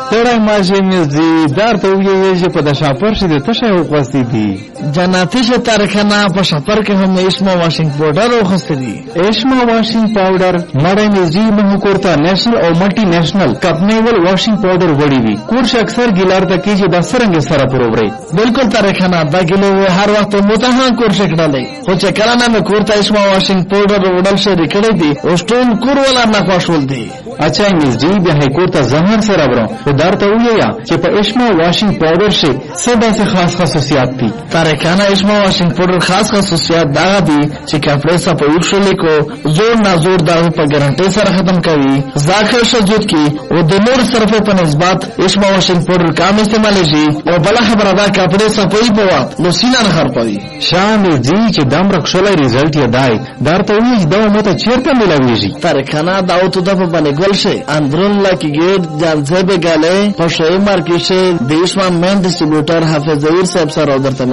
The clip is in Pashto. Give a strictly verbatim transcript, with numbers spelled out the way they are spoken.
ستړی ماشي مزي دار ته ویږي چې په د شاپور شي د تشه وقوستي دي جناتی شه تارخانه په شاپور کې هم اسما واشنګ پاوډر وخسته دي. اسما واشنګ پاوډر مړی مزي مه کوړتا نېشنل او ملټي نېشنل کپنیول واشنګ پاوډر وړي وي کورش اکثر ګلار ته کیږي د سرنګ سره پرووري بالکل تارخانه دا ګلو هر وخت متهم کورش کړلې خو چې کله نه کوړتا اسما واشنګ پاوډر وډل شي کړی دي او سټون کور ولا نه خوشول دي. اچھا مزي به هیکور ته زهر سره برو خو درته وییا چې په اسما واشنګ پاوډر شي څه داسې خاص خصوصیات دي. تارخانه اسما واشنګ پاوډر خاص خصوصیات دا دي چې کپڑے صفا وښولې کو زور نه زور دا په ګارانټي سره ختم کوي ځاخر شجود کی او د نور صرفه په نسبت اسما واشنګ پاوډر کم استعمالېږي او بل خبره دا کپڑے صفائی په وخت نو سینه نه خرپوي. شان دي چې دم رخصلې رزلټ یې دای درته وی دا مته چیرته ملاويږي. تارخانه دا او ته په باندې ګل شي اندرون لکی گیټ جانځه به غاله په شوی مارکیټ د اسما مین ډیسټریبیوټر حافظ ظهیر صاحب سره درته